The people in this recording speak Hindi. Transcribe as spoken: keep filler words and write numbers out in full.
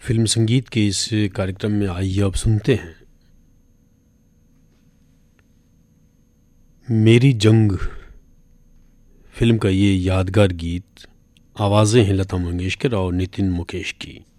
फिल्म संगीत के इस कार्यक्रम में आइए अब सुनते हैं मेरी जंग फिल्म का ये यादगार गीत। आवाज़ें हैं लता मंगेशकर और नितिन मुकेश की।